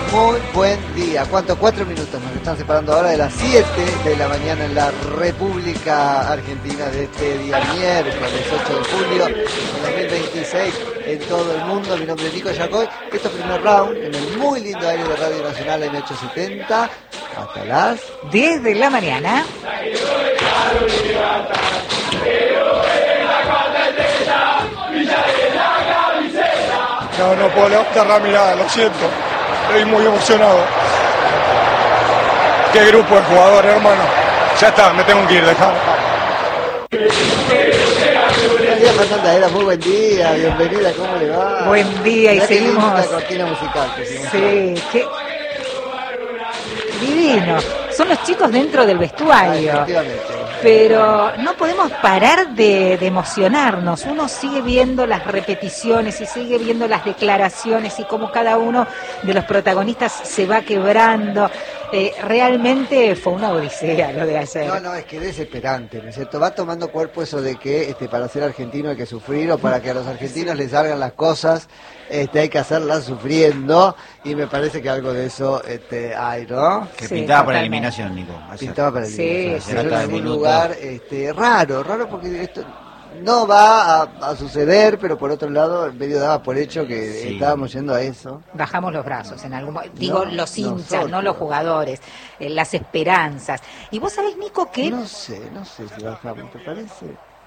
Muy buen día. ¿Cuánto? 4 minutos nos están separando ahora de las 7 de la mañana en la República Argentina de este día miércoles 8 de julio de 2026 en todo el mundo. Mi nombre es Nico Yacoy. Esto es Primer Round en el muy lindo aire de Radio Nacional M870 hasta las 10 de la mañana. No puedo levantar la mirada, lo siento. Estoy muy emocionado. Qué grupo de jugadores, hermano. Ya está, me tengo que ir, dejar. Fernanda Era, muy buen día, bienvenida, ¿cómo le va? Buen día, y seguimos. La cortina musical. Sí, qué divino. Son los chicos dentro del vestuario. Efectivamente. Pero no podemos parar de emocionarnos. Uno sigue viendo las repeticiones y sigue viendo las declaraciones y cómo cada uno de los protagonistas se va quebrando. Realmente fue una odisea lo de ayer. No, es que es desesperante, ¿no es cierto? Va tomando cuerpo eso de que para ser argentino hay que sufrir, o para que a los argentinos les salgan las cosas hay que hacerlas sufriendo, y me parece que algo de eso hay, ¿no? Que Sí, pintaba para la totalmente. eliminación, Nico. Ayer. Pintaba para el Sí, inicio, sí. en algún Minutos. lugar raro porque esto no va a suceder, pero por otro lado el medio daba por hecho que Sí. estábamos yendo a eso. Bajamos los brazos en algún momento. Digo, No, los hinchas, nosotros. no los jugadores, las esperanzas. Y vos sabés, Nico, que... No sé si bajamos, ¿te parece?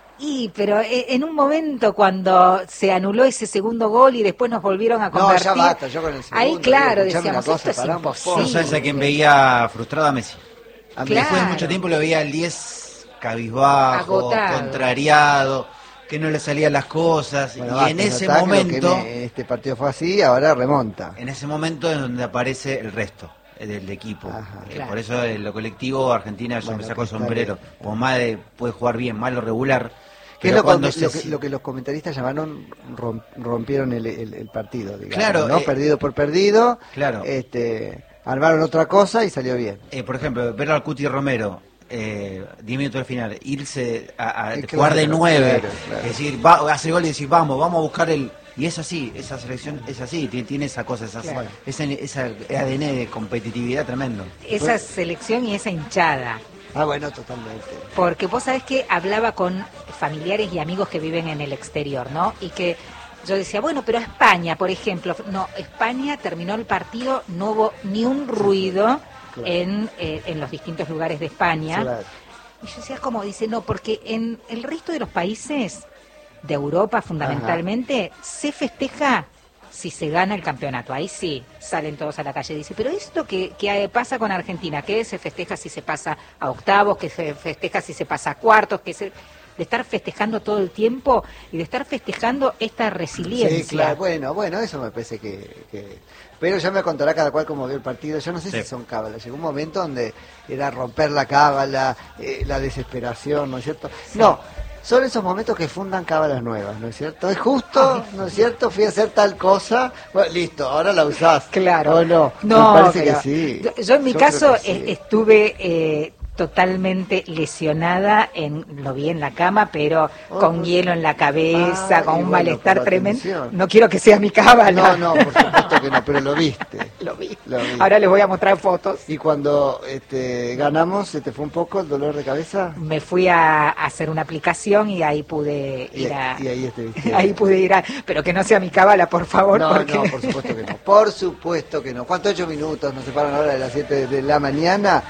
Pero en un momento cuando se anuló ese segundo gol y después nos volvieron a convertir... No, ya basta, yo con el segundo. Ahí, claro, digo, escuchame decíamos, una cosa, esto es paramos. imposible. ¿No sabes a quién veía frustrado? A Messi. A mí- Claro. Después de mucho tiempo lo veía al 10 cabizbajo, Agotado. contrariado, que no le salían las cosas. Bueno, y basta, en no ese ataque, lo momento, que este partido fue así, ahora remonta. es donde aparece el resto del equipo. Ajá. Claro. Por eso lo colectivo Argentina, yo Bueno, me saco que el está sombrero. bien. Como Made puede jugar bien, malo regular. Que es Pero lo, cuando lo que los comentaristas llamaron rompieron el partido, digamos, Claro, ¿no? Perdido por perdido. Claro. Armaron otra cosa y salió bien. Por ejemplo, ver al Cuti Romero 10 minutos al final, irse a Claro, jugar de 9, claro. es decir, hace gol y decir, vamos a buscar el... Y es así, esa selección es así, tiene esa cosa, Claro. esa ADN de competitividad tremendo. Esa selección y esa hinchada. Ah, bueno, totalmente. Porque vos sabés que hablaba con familiares y amigos que viven en el exterior, ¿no? Y que yo decía, bueno, pero España, por ejemplo, no, España terminó el partido, no hubo ni un ruido claro. en los distintos lugares de España. Claro. Y yo decía, como dice, no, porque en el resto de los países de Europa, fundamentalmente, se festeja si se gana el campeonato. Ahí sí, salen todos a la calle. Dice, pero esto que pasa con Argentina, que se festeja si se pasa a octavos, que se festeja si se pasa a cuartos, de estar festejando todo el tiempo y de estar festejando esta resiliencia. Sí, claro, bueno, eso me parece que... Pero ya me contará cada cual cómo vio el partido. Yo no sé Sí. si son cábalas. Llegó un momento donde era romper la cábala, la desesperación, ¿no es cierto? Sí. No, son esos momentos que fundan cábalas nuevas, ¿no es cierto? Es justo, ¿no es cierto? Fui a hacer tal cosa, bueno, listo, ahora la usás. Claro. ¿O no? No, me parece pero que sí. Yo en mi Yo caso creo que sí. estuve totalmente lesionada, lo vi en la cama, pero con hielo en la cabeza, Ah, con y un bueno, malestar por la tremendo. tensión. No quiero que sea mi cábala. No, por supuesto que no, pero lo viste. Lo vi. Lo vi. Ahora les voy a mostrar fotos. Y cuando ganamos, ¿se te fue un poco el dolor de cabeza? Me fui a hacer una aplicación y ahí pude Y ir a... ahí estuviste. Ahí pude ir a... Pero que no sea mi cábala, por favor. No, porque... no, por supuesto que no. Por supuesto que no. ¿Cuánto? 8 minutos nos separan ahora de las 7 de la mañana.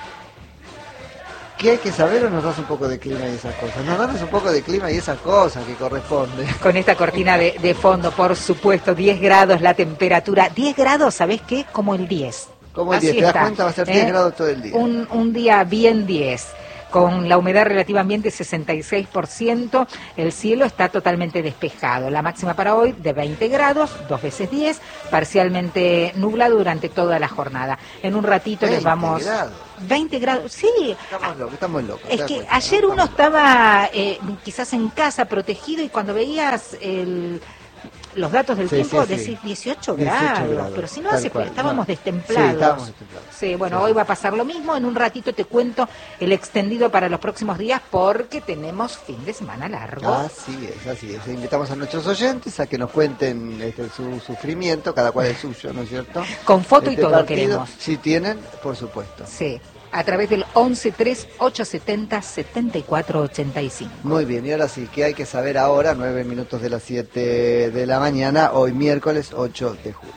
¿Qué hay que saber o nos das un poco de clima y esas cosas? Nos das un poco de clima y esas cosas que corresponde. Con esta cortina de fondo, por supuesto, 10 grados la temperatura. 10 grados, ¿sabés qué? Como el 10. Como el Así 10, ¿te das está, cuenta? Va a ser 10 grados todo el día. Un día bien 10. Con la humedad relativamente 66%, el cielo está totalmente despejado. La máxima para hoy de 20 grados, 2 veces 10, parcialmente nublado durante toda la jornada. En un ratito les 20 vamos... grados. 20 grados, sí. Estamos locos. ¿te Es das que cuenta? ayer uno estaba quizás en casa protegido y cuando veías los datos del Sí, tiempo, sí, sí. decís 18 18 grados, grados, pero si no tal hace cual, estábamos no. destemplados. Sí, estábamos destemplados. Sí, bueno, Sí. hoy va a pasar lo mismo, en un ratito te cuento el extendido para los próximos días porque tenemos fin de semana largo. Así es. Invitamos a nuestros oyentes a que nos cuenten su sufrimiento, cada cual el suyo, ¿no es cierto? Con foto y todo partido, queremos. Si tienen, por supuesto. Sí, a través del 1138707485. Muy bien, y ahora sí, ¿qué hay que saber ahora? 9 minutos de las 7 de la mañana, hoy miércoles 8 de julio.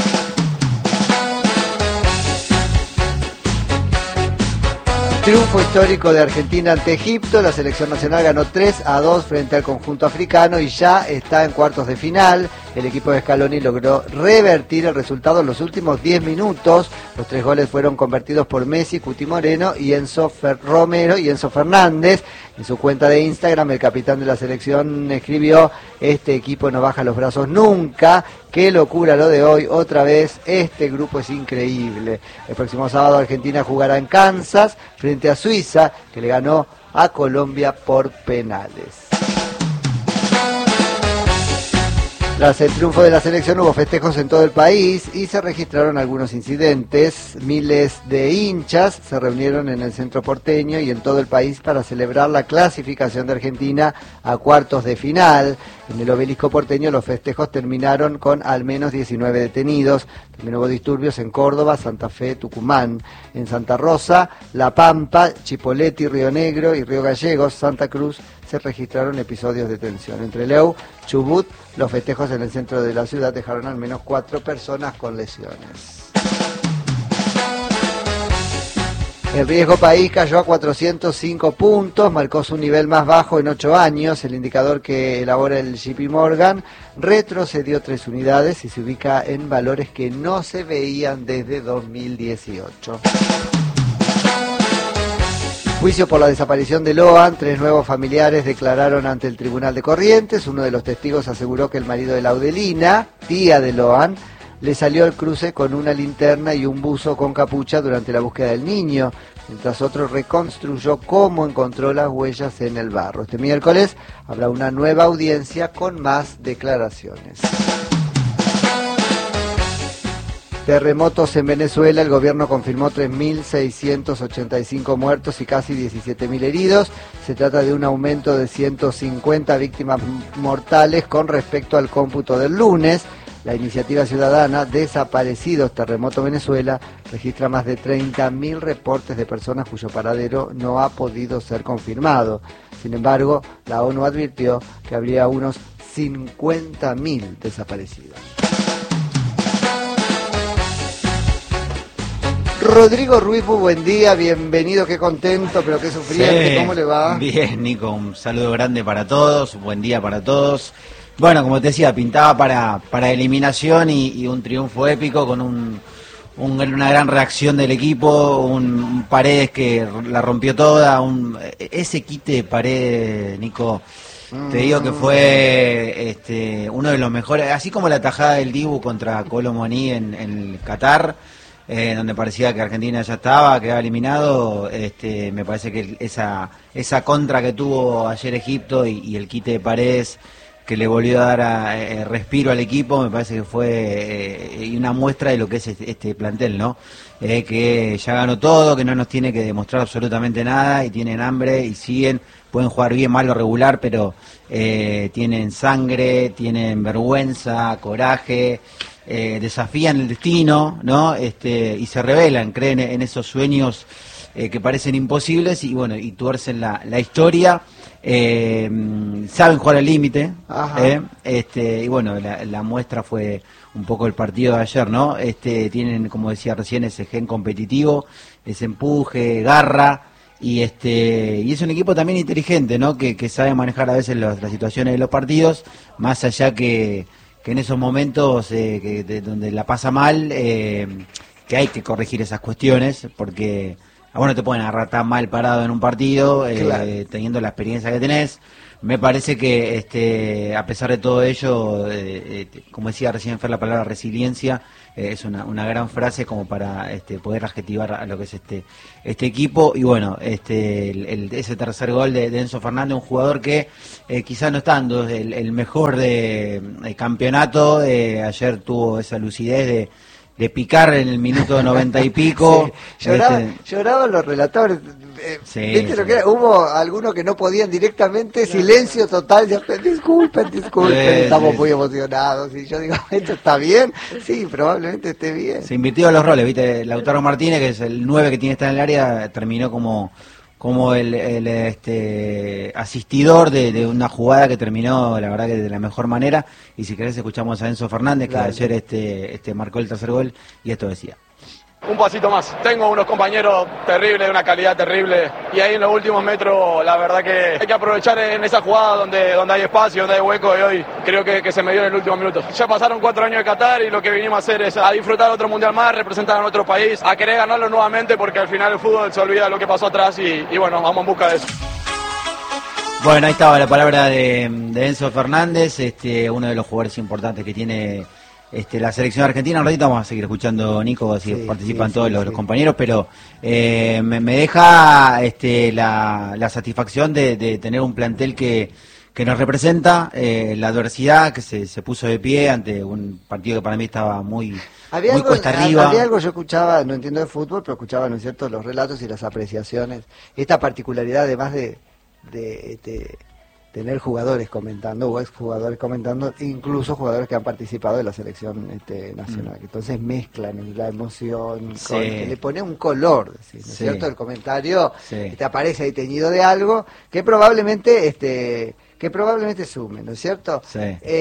Triunfo histórico de Argentina ante Egipto, la selección nacional ganó 3-2 frente al conjunto africano y ya está en cuartos de final. El equipo de Scaloni logró revertir el resultado en los últimos 10 minutos. Los 3 goles fueron convertidos por Messi, Cuti Moreno y Enzo Romero y Enzo Fernández. En su cuenta de Instagram, el capitán de la selección escribió: este equipo no baja los brazos nunca. Qué locura lo de hoy, otra vez, este grupo es increíble. El próximo sábado Argentina jugará en Kansas frente a Suiza, que le ganó a Colombia por penales. Tras el triunfo de la selección hubo festejos en todo el país y se registraron algunos incidentes. Miles de hinchas se reunieron en el centro porteño y en todo el país para celebrar la clasificación de Argentina a cuartos de final. En el obelisco porteño los festejos terminaron con al menos 19 detenidos. También hubo disturbios en Córdoba, Santa Fe, Tucumán. En Santa Rosa, La Pampa, Chipoleti, Río Negro y Río Gallegos, Santa Cruz, se registraron episodios de tensión. Entre Leu, Chubut, los festejos en el centro de la ciudad dejaron al menos 4 personas con lesiones. El riesgo país cayó a 405 puntos, marcó su nivel más bajo en 8 años. El indicador que elabora el JP Morgan retrocedió 3 unidades y se ubica en valores que no se veían desde 2018. Juicio por la desaparición de Loan. 3 nuevos familiares declararon ante el Tribunal de Corrientes. Uno de los testigos aseguró que el marido de Laudelina, tía de Loan, le salió al cruce con una linterna y un buzo con capucha durante la búsqueda del niño, mientras otro reconstruyó cómo encontró las huellas en el barro. Este miércoles habrá una nueva audiencia con más declaraciones. Terremotos en Venezuela, el gobierno confirmó 3.685 muertos y casi 17.000 heridos. Se trata de un aumento de 150 víctimas mortales con respecto al cómputo del lunes. La iniciativa ciudadana Desaparecidos Terremoto Venezuela registra más de 30.000 reportes de personas cuyo paradero no ha podido ser confirmado. Sin embargo, la ONU advirtió que habría unos 50.000 desaparecidos. Rodrigo Ruiz, muy buen día, bienvenido, qué contento, pero qué sufriente, Sí, ¿cómo le va? Bien, Nico, un saludo grande para todos, un buen día para todos. Bueno, como te decía, pintaba para eliminación y un triunfo épico con una gran reacción del equipo, un Paredes que la rompió toda, ese quite de Paredes, Nico, te digo que fue uno de los mejores, así como la tajada del Dibu contra Colo Muani en el Qatar, donde parecía que Argentina ya quedaba eliminado. Me parece que esa contra que tuvo ayer Egipto y el quite de Paredes que le volvió a dar respiro al equipo, me parece que fue una muestra de lo que es este plantel, ¿no? Que ya ganó todo, que no nos tiene que demostrar absolutamente nada y tienen hambre y siguen, pueden jugar bien, mal o regular, pero tienen sangre, tienen vergüenza, coraje, desafían el destino, ¿no? Y se rebelan, creen en esos sueños que parecen imposibles y bueno, y tuercen la historia. Saben jugar al límite, y bueno, la muestra fue un poco el partido de ayer, ¿no? Tienen, como decía recién, ese gen competitivo, ese empuje, garra, y es un equipo también inteligente, ¿no? Que sabe manejar a veces las situaciones de los partidos, más allá que en esos momentos donde la pasa mal, que hay que corregir esas cuestiones, porque a vos no te pueden agarrar tan mal parado en un partido, Claro. teniendo la experiencia que tenés, me parece que a pesar de todo ello, como decía recién Fer, la palabra resiliencia es una gran frase como para poder adjetivar a lo que es este equipo. Y bueno, ese tercer gol de Enzo Fernández, un jugador que quizás no está dando el mejor de campeonato, ayer tuvo esa lucidez de picar en el minuto 90 y pico. Sí. Lloraban los relatores. Sí, ¿Viste sí. lo que era? Hubo algunos que no podían directamente, silencio total. Disculpen, estamos muy emocionados. Y yo digo, ¿esto está bien? Sí, probablemente esté bien. Se invirtieron los roles, ¿viste? Lautaro Martínez, que es el 9 que tiene que estar en el área, terminó como el asistidor de una jugada que terminó, la verdad, que de la mejor manera. Y si querés escuchamos a Enzo Fernández, que Dale. ayer marcó el tercer gol, y esto decía. Un pasito más. Tengo unos compañeros terribles, de una calidad terrible, y ahí en los últimos metros, la verdad que hay que aprovechar en esa jugada donde hay espacio, donde hay hueco, y hoy creo que se me dio en el último minuto. Ya pasaron 4 años de Qatar y lo que vinimos a hacer es a disfrutar otro mundial más, representar a nuestro país, a querer ganarlo nuevamente, porque al final el fútbol se olvida de lo que pasó atrás y bueno, vamos en busca de eso. Bueno, ahí estaba la palabra de Enzo Fernández, uno de los jugadores importantes que tiene la selección argentina. Un ratito vamos a seguir escuchando, Nico, así Sí, participan sí, todos sí, los sí. compañeros, pero me deja la satisfacción de tener un plantel que nos representa, la adversidad, que se puso de pie ante un partido que para mí estaba muy cuesta arriba. Había algo, yo escuchaba, no entiendo de fútbol, pero escuchaba, ¿no es cierto?, los relatos y las apreciaciones. Esta particularidad, además de tener jugadores comentando, o exjugadores comentando, incluso jugadores que han participado de la selección nacional. Entonces mezclan la emoción, Sí. que le pone un color, ¿no es Sí. cierto? El comentario Sí. te aparece ahí teñido de algo que probablemente sume, ¿no es cierto? Sí.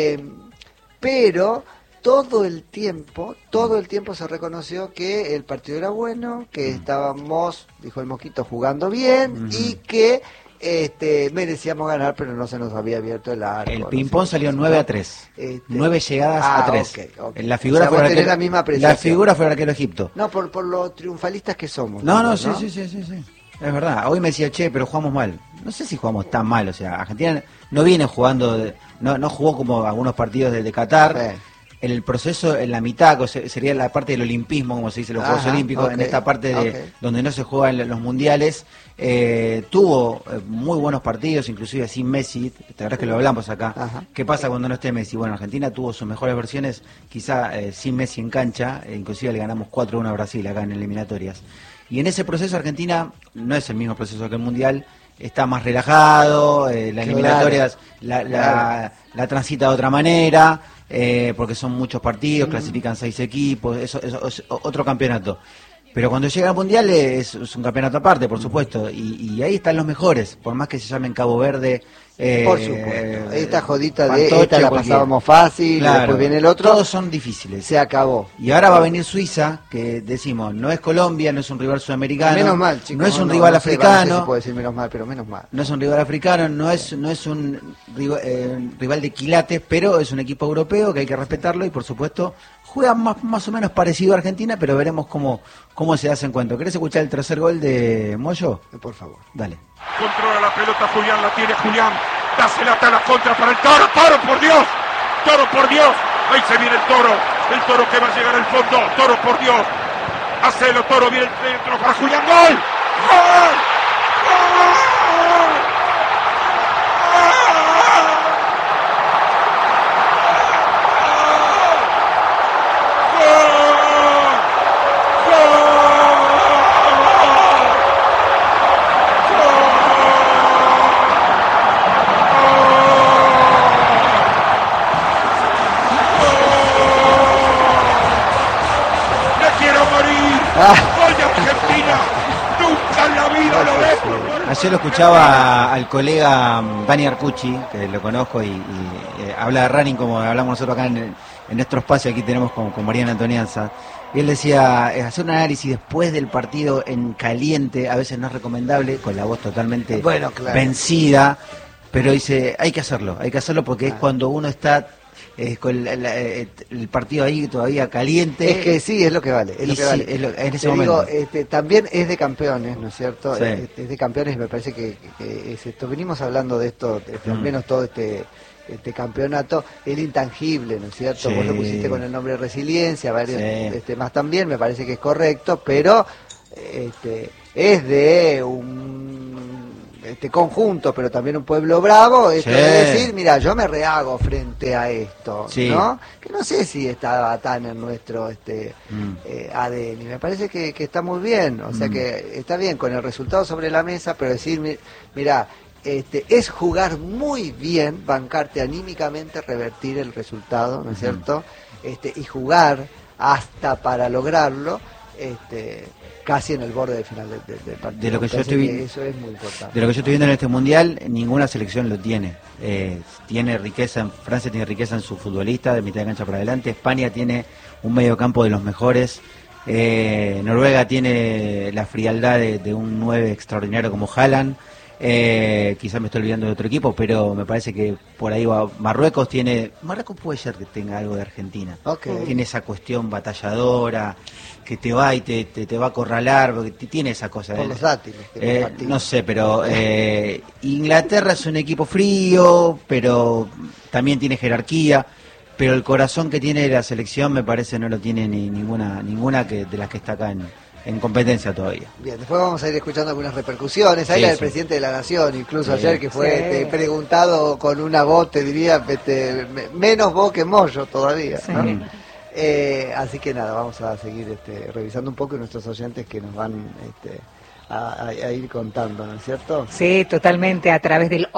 Pero todo el tiempo se reconoció que el partido era bueno, que estábamos, dijo el Mosquito, jugando bien, y que merecíamos ganar, pero no se nos había abierto el arco. El no ping-pong sé, salió ¿no? 9-3. 9 llegadas a 3. Ok. La figura O sea, fue vos el tenés arquero, la misma apreciación. la figura fue el arquero Egipto. No, por lo triunfalistas que somos. No, ¿no? sí. Es verdad. Hoy me decía, che, pero jugamos mal. No sé si jugamos tan mal. O sea, Argentina no viene jugando, no jugó como algunos partidos de Qatar. Sí. El proceso en la mitad, sería la parte del olimpismo, como se dice, los Juegos Ajá, Olímpicos, ok, en esta parte ok. donde no se juegan los mundiales, tuvo muy buenos partidos, inclusive sin Messi. La verdad es que lo hablamos acá. Ajá. ¿Qué pasa cuando no esté Messi? Bueno, Argentina tuvo sus mejores versiones, quizá sin Messi en cancha, inclusive le ganamos 4-1 a Brasil acá en eliminatorias. Y en ese proceso Argentina no es el mismo proceso que el mundial, está más relajado, las eliminatorias la transita de otra manera, porque son muchos partidos, clasifican 6 equipos, eso es otro campeonato. Pero cuando llega al mundial es un campeonato aparte, por supuesto, y ahí están los mejores, por más que se llamen Cabo Verde. Por supuesto. Esta jodita Fantoche, esta la cualquiera. pasábamos fácil, Claro, después viene el otro. Todos son difíciles. Se acabó. Y ahora va a venir Suiza, que decimos, no es Colombia, no es un rival sudamericano. Menos mal, chicos. No es un rival no sé, africano. no sé si puedo decir menos mal, pero menos mal. No es un rival africano, no es un rival de quilates, pero es un equipo europeo que hay que respetarlo y por supuesto juega más o menos parecido a Argentina, pero veremos cómo se hace en cuenta. ¿Querés escuchar el tercer gol de Moyo? Por favor. Dale. Controla la pelota Julián, la tiene Julián. Dásela hasta la contra para el Toro. ¡Toro, por Dios! ¡Toro, por Dios! Ahí se viene el Toro que va a llegar al fondo. Toro, por Dios. Hacelo, Toro, viene el centro para Julián. ¡Gol! ¡Gol! ¡Gol! ¡Gol de Argentina! ¡Nunca en la vida lo ves! Ayer lo escuchaba al colega Dani Arcucci, que lo conozco y habla de running como hablamos nosotros acá en nuestro espacio, aquí tenemos con Mariana Antonianza. Y él decía, hacer un análisis después del partido en caliente a veces no es recomendable, con la voz totalmente Bueno, claro. vencida, pero dice, hay que hacerlo porque es cuando uno está con el partido ahí todavía caliente. Es que sí, es lo que vale. Es lo que vale. En ese momento. Digo, también es de campeones, ¿no es cierto? Sí. Es de campeones, me parece que es esto. Venimos hablando de esto, al menos todo este campeonato, el intangible, ¿no es cierto? Sí. Vos lo pusiste con el nombre de resiliencia, varios Sí. más también, me parece que es correcto, pero es de un conjunto, pero también un pueblo bravo, esto Sí. de decir, mira, yo me rehago frente a esto, Sí. ¿no? Que no sé si estaba tan en nuestro ADN, me parece que está muy bien, o sea que está bien con el resultado sobre la mesa, pero decir, mira, es jugar muy bien, bancarte anímicamente, revertir el resultado, ¿no es cierto? Y jugar hasta para lograrlo, casi en el borde del final del partido. De lo que yo Parece estoy que eso es muy importante. De lo que yo estoy viendo en este mundial, ninguna selección lo tiene. Tiene riqueza, Francia tiene riqueza en su futbolista, de mitad de cancha para adelante. España tiene un medio campo de los mejores. Noruega tiene la frialdad de un 9 extraordinario como Haaland. Quizás me estoy olvidando de otro equipo, pero me parece que por ahí va. Marruecos puede ser que tenga algo de Argentina. Okay. Tiene esa cuestión batalladora, que te va y te va a acorralar, porque tiene esa cosa. Por los dátiles. No sé, pero Inglaterra es un equipo frío, pero también tiene jerarquía, pero el corazón que tiene la selección me parece no lo tiene ninguna de las que está acá en competencia todavía. Bien, después vamos a ir escuchando algunas repercusiones. Ahí Sí, la del sí. presidente de la Nación, incluso Sí. ayer que fue preguntado con una voz, te diría, menos voz que Moyo todavía, ¿no? Sí. Así que nada, vamos a seguir revisando un poco y nuestros oyentes que nos van a ir contando, ¿no es cierto? Sí, totalmente, a través del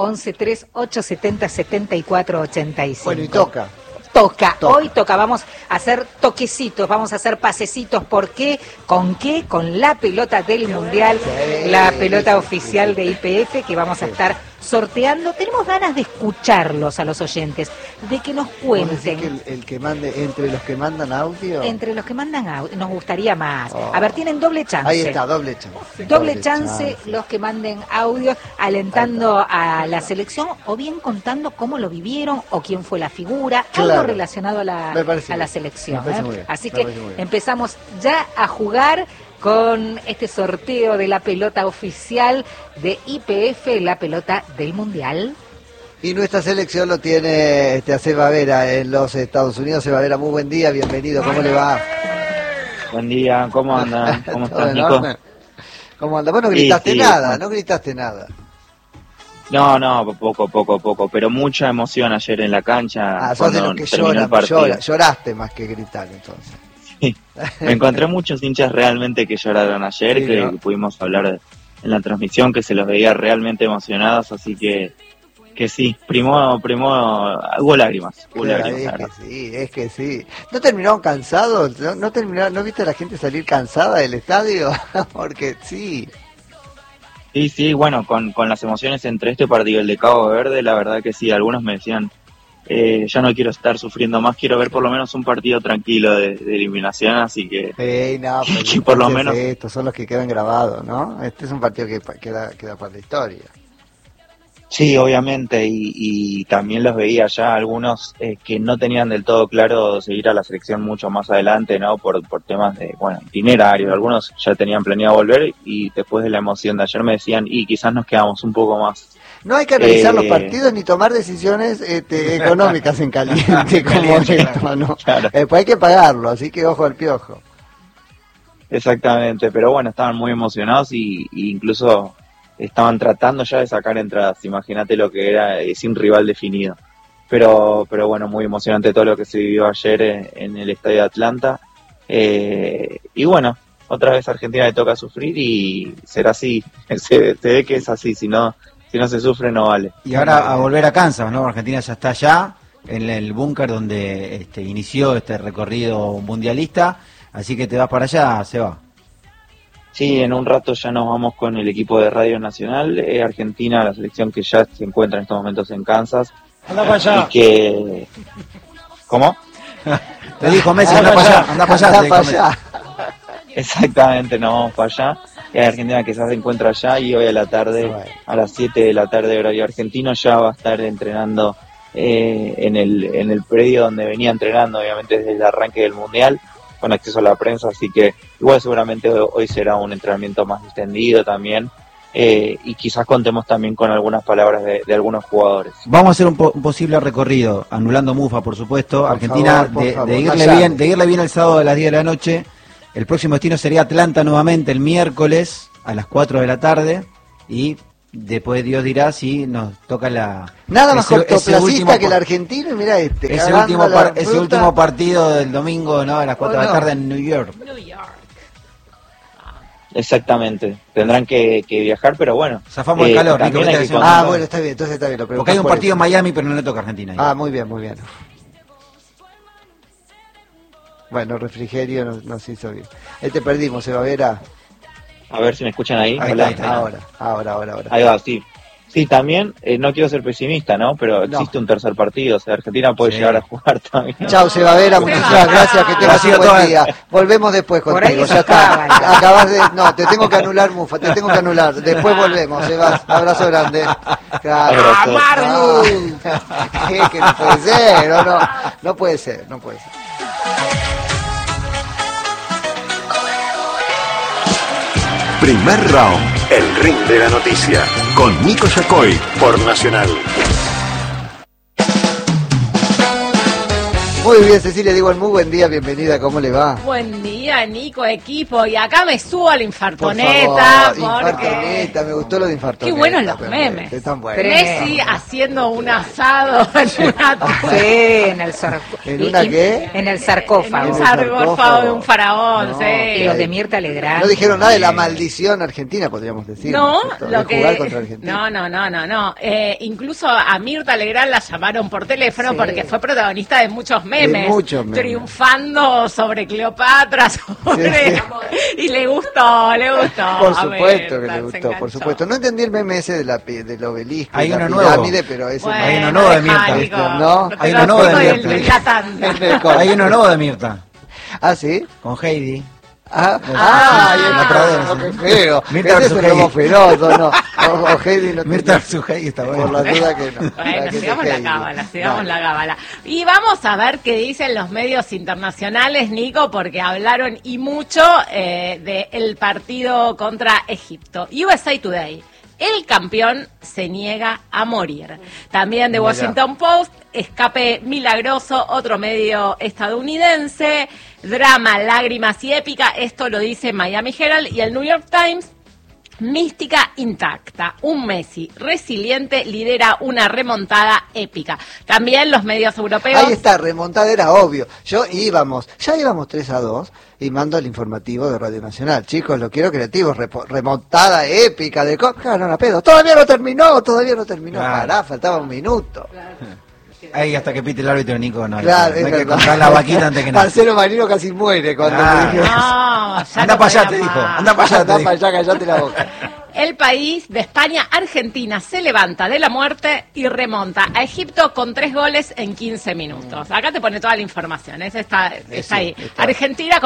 1138707485. Bueno, y toca. Hoy toca, vamos a hacer toquecitos, vamos a hacer pasecitos. ¿Por qué? ¿Con qué? Con la pelota del Mundial, Sí, la pelota sí, oficial de IPF que vamos a estar sorteando. Tenemos ganas de escucharlos a los oyentes, de que nos ¿Vos decís cuenten. que el que mande, entre los que mandan audio? Entre los que mandan audio, nos gustaría más. Oh. A ver, tienen doble chance. Ahí está, doble chance. Doble chance los que manden audio alentando a la selección o bien contando cómo lo vivieron o quién fue la figura, Claro. algo relacionado a Me parece la bien. selección. Me parece muy bien. Así Me que parece muy bien. empezamos ya a jugar con este sorteo de la pelota oficial de IPF, la pelota del Mundial. Y nuestra selección lo tiene a Seba Vera en los Estados Unidos. Seba Vera, muy buen día, bienvenido, ¿cómo le va? Buen día, ¿cómo andan? ¿Cómo ¿Todo estás, en Nico? orden? ¿Cómo anda? Vos no gritaste Sí, nada, bueno. no gritaste nada. No, poco, pero mucha emoción ayer en la cancha. Sos de cuando los que terminó el lloran, partido. lloraste más que gritar entonces. Sí. Me encontré muchos hinchas realmente que lloraron ayer, Sí, que ¿no? pudimos hablar en la transmisión, que se los veía realmente emocionados, así que sí, primó, hubo lágrimas, la verdad. Es que sí. ¿No terminaron cansados? ¿No viste a la gente salir cansada del estadio? Porque sí. Sí, bueno, con las emociones entre este partido y el de Cabo Verde, la verdad que sí, algunos me decían, yo no quiero estar sufriendo más, quiero ver por lo menos un partido tranquilo de eliminación, así que No, que por lo menos estos son los que quedan grabados, ¿no? Este es un partido que queda para la historia. sí, obviamente, y también los veía ya algunos que no tenían del todo claro seguir a la selección mucho más adelante, ¿no? Por temas de, itinerario, algunos ya tenían planeado volver y después de la emoción de ayer me decían, y quizás nos quedamos un poco más. No hay que analizar los partidos ni tomar decisiones económicas en caliente como esto, ¿no? Claro. Pues hay que pagarlo, así que ojo al piojo. Exactamente, pero bueno, estaban muy emocionados y incluso estaban tratando ya de sacar entradas, imagínate lo que era sin rival definido. Pero bueno, muy emocionante todo lo que se vivió ayer en el Estadio de Atlanta. Y bueno, otra vez a Argentina le toca sufrir y será así, se ve que es así, si no se sufre no vale. Y ahora a volver a Kansas, ¿no? Argentina ya está allá, en el búnker donde inició este recorrido mundialista, así que te vas para allá, Seba. Sí, en un rato ya nos vamos con el equipo de Radio Nacional, Argentina, la selección que ya se encuentra en estos momentos en Kansas. Anda para allá. Y que... ¿Cómo? Te dijo Messi, anda para allá, anda para allá. Anda te dijo para Messi. allá. Exactamente, nos vamos para allá. Argentina que ya se encuentra allá y hoy a la tarde, Bueno. a las 7 de la tarde horario argentino, ya va a estar entrenando en el predio donde venía entrenando, obviamente desde el arranque del Mundial, con acceso a la prensa, así que igual seguramente hoy será un entrenamiento más distendido también, y quizás contemos también con algunas palabras de algunos jugadores. Vamos a hacer un posible recorrido, anulando Mufa, por supuesto. Por Argentina, favor, por favor. de Allá. irle bien el sábado a las 10 de la noche. El próximo destino sería Atlanta nuevamente el miércoles a las 4 de la tarde, y después Dios dirá si nos toca nada más cortoplacista último que el argentino, y mira ese último partido del domingo, ¿no? A las 4 de la tarde en New York. Exactamente, tendrán que viajar, pero bueno. Zafamos el calor, también Nico, hay que bueno, está bien, entonces está bien. Porque hay un partido en Miami, pero no le toca a Argentina. Muy bien, muy bien. Bueno, refrigerio nos hizo bien. Perdimos, Sebavera. A ver si me escuchan ahí. Ahí Hola. está. Ahora. Ahí va, sí. Sí, también, no quiero ser pesimista, ¿no? Pero existe un tercer partido, o sea, Argentina puede llegar a jugar también. Chao, Sebavera, muchísimas gracias, que tengas un buen día. Volvemos después contigo, ya está. Acabas de... No, te tengo que anular, Mufa, te tengo que anular. Después volvemos, Sebas. Abrazo grande. Claro. Abrazo. Que no puede ser, no puede ser. Primer round, el ring de la noticia, con Nico Yacoy por Nacional. Muy bien, Cecilia, digo, muy buen día, bienvenida, ¿cómo le va? Buen día, Nico, equipo, y acá me subo a la infartoneta. Por favor, porque... Infartoneta, me gustó lo de infartoneta. Qué buenos los memes. Están buenos. Messi haciendo un asado en una en el ¿En una qué? En el sarcófago. En un sarcófago de un faraón, No, sí. Y los de Mirta Legrand. No dijeron nada de la maldición argentina, podríamos decir. No, lo que jugar contra Argentina. No. Incluso a Mirta Legrand la llamaron por teléfono porque fue protagonista de muchos memes. Muchos memes. Triunfando sobre Cleopatra, y le gustó. Por supuesto que le se gustó, enganchó. por supuesto. No entendí el meme ese del obelisco, Hay de la uno nuevo. pirámide, pero ese Bueno, Hay uno nuevo de Mirta. Nico, ¿no? Hay uno nuevo de Mirta. Hay uno nuevo de Mirta, ¿Ah, sí? con Heidi. Qué feo. Mirta Ese es un Heidi. lobo feroz, ¿no? O Heidi no Mirta tiene- Heidi está Por bueno. la duda que no. Bueno, sigamos la cábala, No. la cábala. Y vamos a ver qué dicen los medios internacionales, Nico, porque hablaron y mucho del partido contra Egipto. USA Today. El campeón se niega a morir. También de Washington Post, escape milagroso, otro medio estadounidense, drama, lágrimas y épica, esto lo dice Miami Herald, y el New York Times, mística intacta. Un Messi resiliente lidera una remontada épica. También los medios europeos... Ahí está, remontada era obvio. Ya íbamos 3-2 y mando el informativo de Radio Nacional. Chicos, lo quiero creativo, remontada épica de Ganaron a pedo. Todavía no terminó. Claro. Pará, faltaba un minuto. Ahí hasta que pite el árbitro, Nico, no. Claro, hay es que verdad. contar la vaquita antes que nada. Marcelo Marino casi muere cuando Ah. me dijeron. No, ya Anda no para allá, podía te dijo. más. Anda para allá, te Anda dijo. para allá, callate la boca. El país de España, Argentina, se levanta de la muerte y remonta a Egipto con 3 goles en 15 minutos. Acá te pone toda la información, está ahí. está. Argentina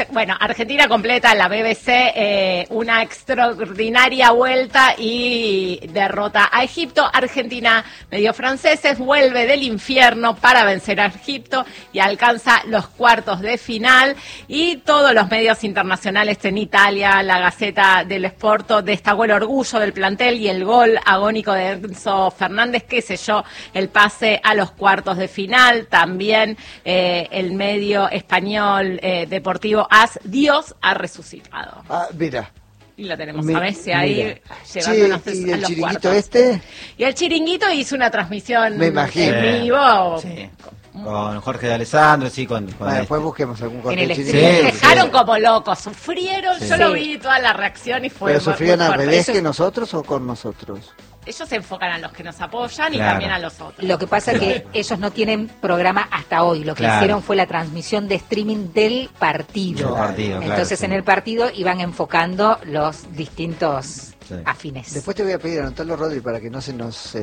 completa la BBC una extraordinaria vuelta y derrota a Egipto. Argentina, medio franceses, vuelve del infierno para vencer a Egipto y alcanza los cuartos de final. Y todos los medios internacionales en Italia, la Gaceta dello Sport, destacó el orgullo del plantel y el gol agónico de Enzo Fernández que selló el pase a los cuartos de final. También el medio español deportivo AS, Dios ha resucitado. Mira. Y lo tenemos a veces ahí Mira. llevándonos Che, ¿y a el los chiringuito cuartos. este? Y el chiringuito hizo una transmisión Me imagino. en vivo. Sí. Con Jorge de Alessandro, sí, con Bueno, después busquemos algún corte En el de estreno. chiringuito. Sí, Dejaron como locos, sufrieron, Sí. yo lo vi toda la reacción y fue ¿Pero muy sufrían al fuerte. revés Eso- que nosotros o con nosotros? Ellos se enfocan a los que nos apoyan y Claro. también a los otros. Lo que pasa es que ellos no tienen programa hasta hoy. Lo que Claro. hicieron fue la transmisión de streaming del partido. Del partido, claro, Entonces sí. en el partido iban enfocando los distintos Sí. afines. Después te voy a pedir anotarlo, Rodri, para que no se nos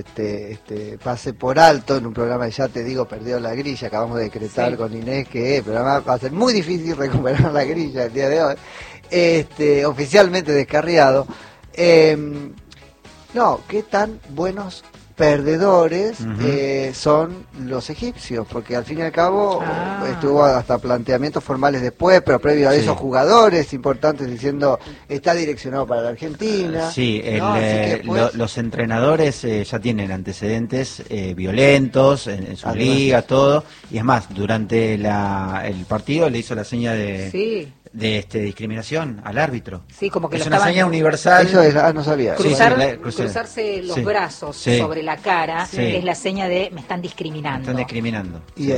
pase por alto en un programa que ya te digo perdió la grilla. Acabamos de decretar con Inés que el programa va a ser muy difícil recuperar la grilla el día de hoy. Oficialmente descarriado. No, qué tan buenos perdedores son los egipcios, porque al fin y al cabo estuvo hasta planteamientos formales después, pero previo a esos jugadores importantes diciendo está direccionado para la Argentina. Sí, ¿no? los entrenadores ya tienen antecedentes violentos en sus ligas, todo, y es más, durante el partido le hizo la seña de discriminación al árbitro. Sí, como que es una seña universal. Eso es, no sabía. Cruzarse los brazos sobre la cara es la seña de me están discriminando. Y